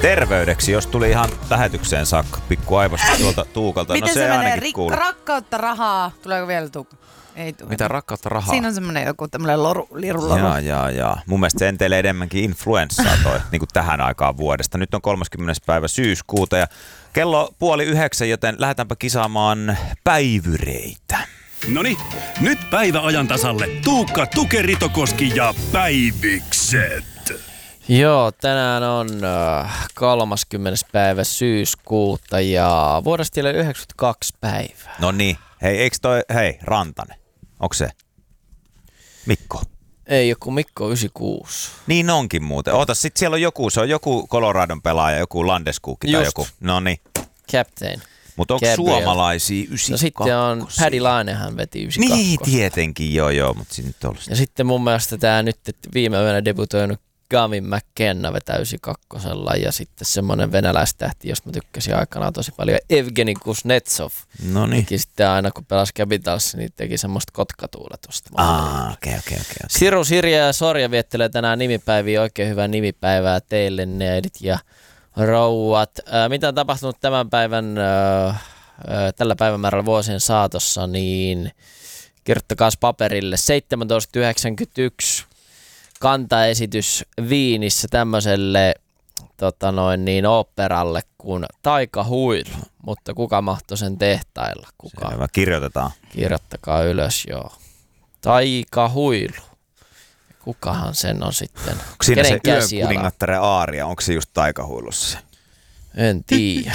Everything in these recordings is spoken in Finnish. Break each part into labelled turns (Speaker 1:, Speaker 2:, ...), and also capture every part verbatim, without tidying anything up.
Speaker 1: Terveydeksi, jos tuli ihan lähetykseen saakka pikku aivosta tuolta Tuukalta.
Speaker 2: Miten
Speaker 1: no se,
Speaker 2: se menee?
Speaker 1: ainakin kuuluu.
Speaker 2: Rakkautta, rahaa. Tuleeko vielä Tuukka? Ei tule.
Speaker 3: Mitä rakkautta rahaa?
Speaker 2: Siinä on semmoinen joku tämmöinen loru, liruloru.
Speaker 1: Jaa, jaa, jaa. Mun mielestä se enteilee enemmänkin influenssaa toi, niin kuin tähän aikaan vuodesta. Nyt on kolmaskymmenes päivä syyskuuta ja kello puoli yhdeksän, joten lähdetäänpä kisaamaan päivyreitä.
Speaker 4: Noni, nyt päivä ajan tasalle. Tuukka, Tukeritokoski ja Päivikset.
Speaker 3: Joo, tänään on äh, kolmaskymmenes päivä syyskuuta ja vuodesta yhdeksänkymmentäkaksi päivää.
Speaker 1: No niin. Hei, eikö toi, hei, Rantanen, onko se? Mikko?
Speaker 3: Ei, joku Mikko yhdeksänkymmentäkuusi.
Speaker 1: Niin onkin muuten. Oota, sit siellä on joku, se on joku Coloradon pelaaja, joku Landeskog tai
Speaker 3: Just.
Speaker 1: joku. No niin.
Speaker 3: Captain.
Speaker 1: Mutta onko
Speaker 3: Gabriel.
Speaker 1: suomalaisia yhdeksänkymmentäkaksi?
Speaker 3: No sitten on Paddy Lainehan veti yhdeksänkymmentäkaksi.
Speaker 1: Niin, tietenkin, joo joo, mutta siinä nyt on ollut.
Speaker 3: Ja sitten mun mielestä tää nyt että viime yönä debutoinut Gavin McKenna vetää yhdeksänkymmentäkaksi ja sitten semmoinen venäläistähti, josta mä tykkäsin aikanaan tosi paljon, Evgeni Kuznetsov.
Speaker 1: No niin.
Speaker 3: Teki sitten aina, kun pelasi Capitalissa, niin teki semmoista kotkatuuletusta.
Speaker 1: Aa, okei, okei, okei.
Speaker 3: Siru, Sirja ja Sorja viettelee tänään nimipäiviä. Oikein hyvää nimipäivää teille, neidit ja rouvat. Ää, mitä on tapahtunut tämän päivän, ää, ää, tällä päivämäärällä vuosien saatossa, niin kirjoittakaas paperille. seitsemäntoista yhdeksänkymmentäyksi kantaesitys Viinissä tämmöiselle tota noin, niin, operalle kuin Taikahuilu, mutta kuka mahtoi sen tehtailla? Kuka?
Speaker 1: Selvä, kirjoitetaan.
Speaker 3: Kirjoittakaa ylös, joo. Taikahuilu. Kukahan sen on sitten?
Speaker 1: Onko siinä
Speaker 3: Kenen
Speaker 1: se Yön
Speaker 3: käsiala?
Speaker 1: kuningattaren aaria, onko se just Taikahuilussa se?
Speaker 3: En tiedä.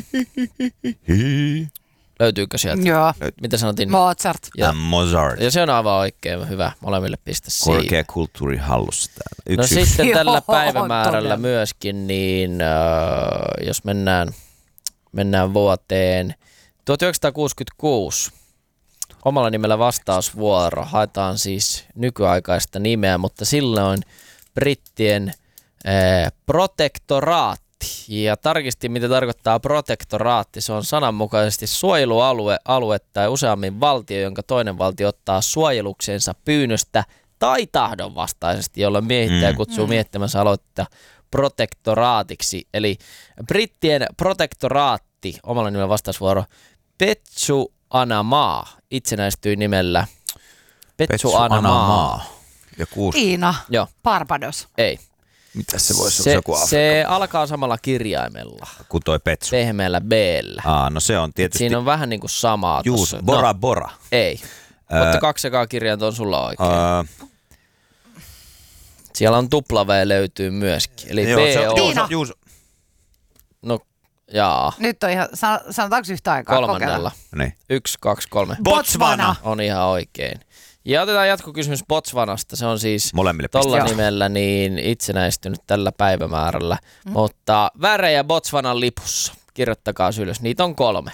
Speaker 3: Löytyykö sieltä?
Speaker 2: Joo.
Speaker 3: Mitä sanotin?
Speaker 2: Mozart.
Speaker 3: Ja,
Speaker 1: Mozart.
Speaker 3: ja se on aivan oikein hyvä. Molemmille piste siihen.
Speaker 1: Korkea kulttuuri hallussa täällä.
Speaker 3: No
Speaker 1: Yksi, yksi.
Speaker 3: sitten tällä
Speaker 2: Joo,
Speaker 3: päivämäärällä
Speaker 2: todella.
Speaker 3: myöskin, niin äh, jos mennään, mennään vuoteen tuhatyhdeksänsataakuusikymmentäkuusi, omalla nimellä vastausvuoro, haetaan siis nykyaikaista nimeä, mutta silloin brittien äh, protektoraatti, ja tarkistin mitä tarkoittaa protektoraatti, se on sananmukaisesti suojelualue alue tai useammin valtio, jonka toinen valtio ottaa suojeluksensa pyynnöstä tai tahdonvastaisesti, jolloin miehittäjä
Speaker 1: Mm.
Speaker 3: kutsuu miehittämänsä aloitetta protektoraatiksi. Eli brittien protektoraatti, omalla nimellä vastausvuoro, Petsuanamaa, itsenäistyi nimellä Petsuanamaa.
Speaker 1: Ja kuusi.
Speaker 2: Kiina.
Speaker 3: Joo,
Speaker 2: Barbados.
Speaker 3: ei.
Speaker 1: Mitäs se voisi olla?
Speaker 3: Se,
Speaker 1: Se, joku Afrikka?
Speaker 3: se alkaa samalla kirjaimella,
Speaker 1: Kun toi Petsu.
Speaker 3: pehmeällä B-llä.
Speaker 1: Aa, no se on tietysti.
Speaker 3: Siinä on vähän niin kuin samaa
Speaker 1: Juus,
Speaker 3: tossa.
Speaker 1: Bora
Speaker 3: No,
Speaker 1: Bora.
Speaker 3: ei. Mutta kaksi ekaa kirjainta on sulla oikein.
Speaker 1: Öö,
Speaker 3: Siellä on tupla V löytyy myöskin. Eli
Speaker 1: joo,
Speaker 3: B
Speaker 1: se on
Speaker 3: on...
Speaker 2: Tiina.
Speaker 1: Juus, Juus.
Speaker 3: No, jaa.
Speaker 2: Nyt on ihan, san- sanotaanko yhtä aikaa?
Speaker 3: Kolmannella.
Speaker 1: Niin.
Speaker 3: Yksi, kaksi, kolme.
Speaker 2: Botswana.
Speaker 3: On ihan oikein. Ja otetaan jatkokysymys Botswanasta. Se on siis
Speaker 1: Molemmille
Speaker 3: tolla
Speaker 1: pistetään.
Speaker 3: nimellä niin itsenäistynyt tällä päivämäärällä. Mm. Mutta värejä Botswanan lipussa. Kirjoittakaa ylös. Niitä on kolme.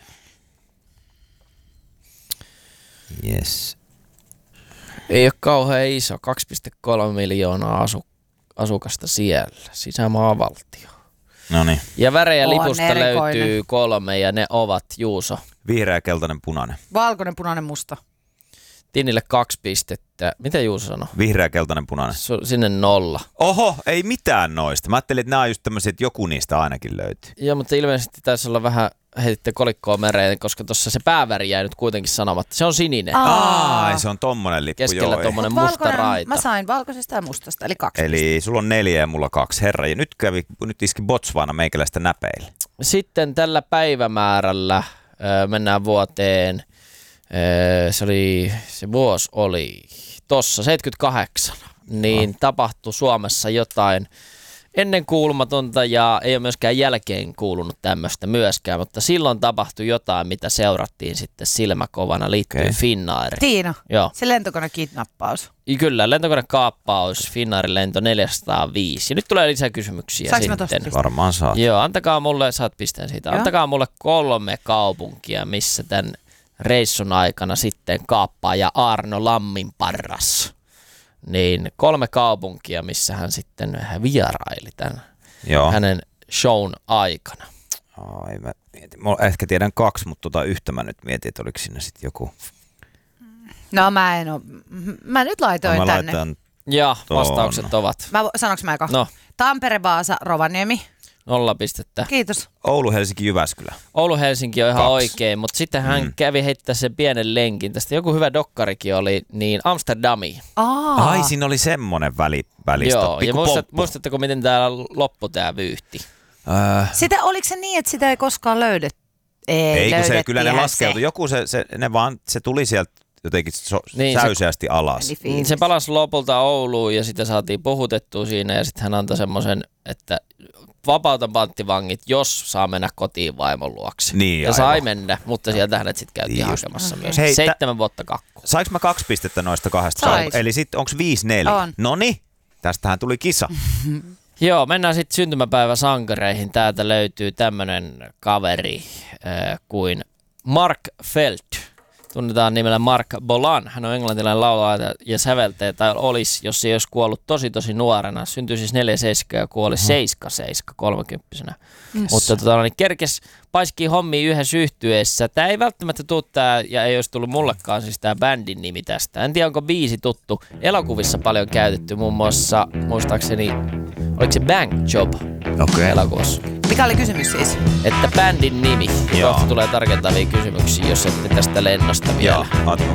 Speaker 1: Yes.
Speaker 3: Ei ole kauhean iso. kaksi pilkku kolme miljoonaa asu- asukasta siellä. Sisämaavaltio.
Speaker 1: No niin.
Speaker 3: Ja värejä
Speaker 2: On
Speaker 3: lipusta
Speaker 2: erikoinen.
Speaker 3: löytyy kolme ja ne ovat Juuso.
Speaker 1: Vihreä, keltainen, punainen.
Speaker 2: Valkoinen, punainen, musta.
Speaker 3: Tinnille kaksi pistettä. Mitä Juuso sanoi?
Speaker 1: Vihreä, keltainen, punainen.
Speaker 3: Su- sinne nolla.
Speaker 1: Oho, ei mitään noista. Mä ajattelin, että nämä on just tämmöisiä, että joku niistä ainakin löytyy.
Speaker 3: Joo, mutta ilmeisesti taisi olla vähän, heititte kolikkoa mereen, koska tuossa se pääväri jäi nyt kuitenkin sanomatta. Se on sininen.
Speaker 2: Aa.
Speaker 1: Ai, se on tommonen lippu,
Speaker 3: Keskellä
Speaker 1: joo. ei.
Speaker 3: tommonen
Speaker 2: Mut
Speaker 3: musta
Speaker 2: valkoinen,
Speaker 3: raita.
Speaker 2: Mä sain valkoisesta ja mustasta, eli kaksi.
Speaker 1: Eli sulla on neljä ja mulla kaksi. Herra, ja nyt kävi, nyt iski Botswana meikäläistä näpeille.
Speaker 3: Sitten tällä päivämäärällä ö, mennään vuoteen, ö, se, oli, se vuosi oli tossa seitsemänkymmentäkahdeksan, niin no. tapahtui Suomessa jotain ennenkuulumatonta ja ei ole myöskään jälkeen kuulunut tämmöistä myöskään, mutta silloin tapahtui jotain, mitä seurattiin sitten silmäkovana liittyen
Speaker 1: Okei.
Speaker 3: Finnairiin.
Speaker 2: Tiina,
Speaker 3: Joo.
Speaker 2: se lentokone-kidnappaus.
Speaker 3: Kyllä, lentokonekaappaus, Finnairin lento neljäsataaviisi. Ja nyt tulee lisää kysymyksiä
Speaker 2: Saanko mä
Speaker 3: sitten.
Speaker 2: tosta pisteen?
Speaker 1: Varmaan saat.
Speaker 3: Joo, antakaa mulle, saat pisteen siitä,
Speaker 2: Joo.
Speaker 3: antakaa mulle kolme kaupunkia, missä tämän reissun aikana sitten kaappaaja Arno Lamminparras. Niin kolme kaupunkia, missä hän sitten vieraili tämän
Speaker 1: Joo.
Speaker 3: hänen shown aikana.
Speaker 1: Ai, mä mietin. Mä ehkä tiedän kaksi, mutta tota yhtä mä nyt mietin, että oliko siinä sitten joku.
Speaker 2: No mä en oo, mä nyt laitoin
Speaker 1: mä
Speaker 2: tänne.
Speaker 1: laitan
Speaker 3: Ja
Speaker 1: Tuon.
Speaker 3: vastaukset ovat.
Speaker 2: Mä, vo- sanoks mä eka?
Speaker 3: No,
Speaker 2: Tampere, Vaasa, Rovaniemi.
Speaker 3: Nolla pistettä.
Speaker 2: Kiitos.
Speaker 1: Oulu, Helsinki, Jyväskylä.
Speaker 3: Oulu-Helsinki on ihan
Speaker 1: Kaksi.
Speaker 3: oikein, mutta sitten hän
Speaker 1: Mm.
Speaker 3: kävi heittää sen pienen lenkin. Tästä joku hyvä dokkarikin oli, niin Amsterdami.
Speaker 2: Aa.
Speaker 1: Ai, siinä oli semmonen väli, välistö.
Speaker 3: Joo, ja
Speaker 1: Pikku
Speaker 3: muistat,
Speaker 1: pomppu.
Speaker 3: muistatteko, miten täällä loppui tää vyyhti?
Speaker 1: Äh,
Speaker 2: Sitä, oliko se niin, että sitä ei koskaan löydetty? Ei,
Speaker 1: ei, kun se, kyllä ne
Speaker 2: löydettiinhän
Speaker 1: laskeutui. Joku se, se, ne vaan, se tuli sieltä jotenkin so,
Speaker 3: Niin, se-
Speaker 1: säyseästi alas.
Speaker 2: Meni fiilis.
Speaker 3: Se palasi lopulta Ouluun ja sitä saatiin puhutettua siinä ja sitten hän antoi semmoisen, että vapautan panttivangit, jos saa mennä kotiin vaimon luokse.
Speaker 1: Niin,
Speaker 3: ja
Speaker 1: aivan.
Speaker 3: sai mennä, mutta sieltä hänet sitten käytiin
Speaker 1: Just.
Speaker 3: hakemassa myös.
Speaker 1: Hei,
Speaker 3: Seitsemän vuotta kakku.
Speaker 1: Sainko mä kaksi pistettä noista kahdesta?
Speaker 2: Sais.
Speaker 1: Eli sitten onko viisi neljä?
Speaker 2: On.
Speaker 1: Noniin, tästähän tuli kisa.
Speaker 3: Joo, mennään sitten syntymäpäivä sankareihin. Täältä löytyy tämmönen kaveri äh, kuin Mark Felt. Tunnetaan nimellä Mark Bolan. Hän on englantilainen laulaja ja säveltäjä, tai olisi, jos ei olisi kuollut tosi tosi nuorena. Syntyi siis neljä seitsemän ja kuoli seitsemän seitsemän kolmekymppisenä.
Speaker 2: Yes.
Speaker 3: Mutta tota, niin kerkes paiskii hommia yhdessä yhtyeessä. Tämä ei välttämättä tule tää, ja ei olisi tullut mullekaan siis tämä bändin nimi tästä. En tiedä, onko biisi tuttu. Elokuvissa paljon käytetty, muun muassa, muistaakseni, oliko se Bank Job
Speaker 1: Okei.
Speaker 3: elokuvassa.
Speaker 2: Mikä oli kysymys siis?
Speaker 3: Että bändin nimi.
Speaker 1: Joo.
Speaker 3: Kohta tulee tarkentavia kysymyksiä, jos ette tästä lennosta vielä.
Speaker 1: Joo,